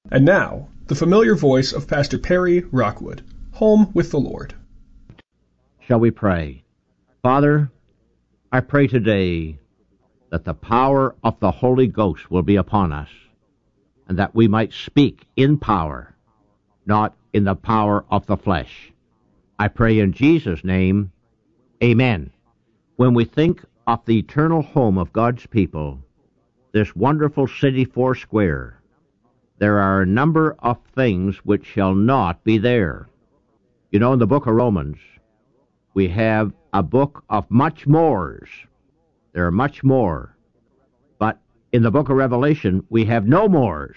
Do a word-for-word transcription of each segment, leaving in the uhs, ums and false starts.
And now, the familiar voice of Pastor Perry Rockwood, Home with the Lord. Shall we pray? Father, I pray today that the power of the Holy Ghost will be upon us, and that we might speak in power, not in the power of the flesh. I pray in Jesus' name, amen. When we think of the eternal home of God's people, this wonderful city four square, there are a number of things which shall not be there. You know, in the book of Romans, we have a book of much mores. There are much more. But in the book of Revelation, we have no mores.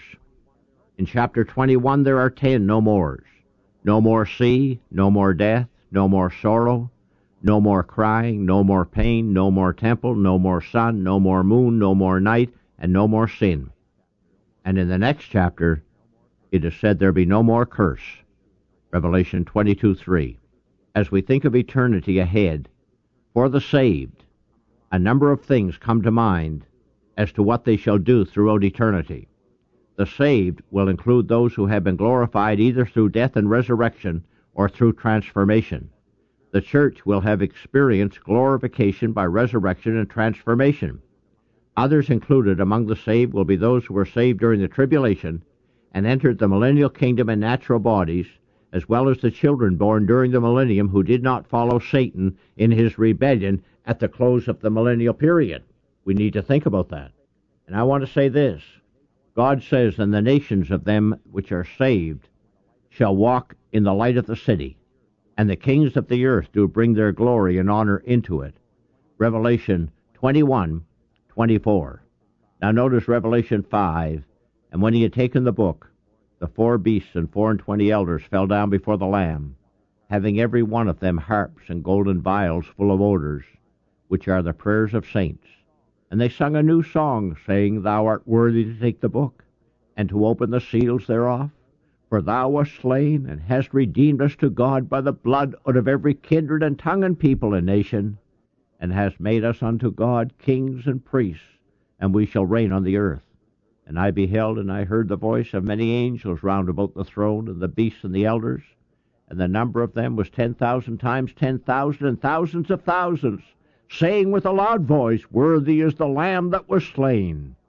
In chapter twenty-one, there are ten no mores. No more sea, no more death, no more sorrow, no more crying, no more pain, no more temple, no more sun, no more moon, no more night, and no more sin. And in the next chapter, it is said there be no more curse. Revelation twenty-two three. As we think of eternity ahead, for the saved, a number of things come to mind as to what they shall do throughout eternity. The saved will include those who have been glorified either through death and resurrection or through transformation. The church will have experienced glorification by resurrection and transformation. Others included among the saved will be those who were saved during the tribulation and entered the millennial kingdom in natural bodies, as well as the children born during the millennium who did not follow Satan in his rebellion at the close of the millennial period. We need to think about that. And I want to say this. God says, "And the nations of them which are saved shall walk in the light of the city, and the kings of the earth do bring their glory and honor into it." Revelation twenty-one twenty-four. Now notice Revelation five. And when he had taken the book, the four beasts and four and twenty elders fell down before the Lamb, having every one of them harps and golden vials full of odors, which are the prayers of saints. And they sung a new song, saying, "Thou art worthy to take the book, and to open the seals thereof. For thou wast slain, and hast redeemed us to God by the blood out of every kindred and tongue and people and nation, and hast made us unto God kings and priests, and we shall reign on the earth. And I beheld, and I heard the voice of many angels round about the throne, and the beasts and the elders, and the number of them was ten thousand times ten thousand, and thousands of thousands, saying with a loud voice, Worthy is the Lamb that was slain,